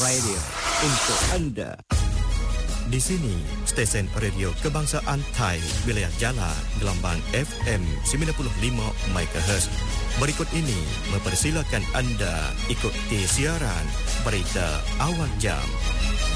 Radio untuk anda. Di sini, stesen radio kebangsaan Thai, wilayah Jala, gelombang FM 95 MHz. Berikut ini mempersilakan anda ikuti siaran berita awal jam.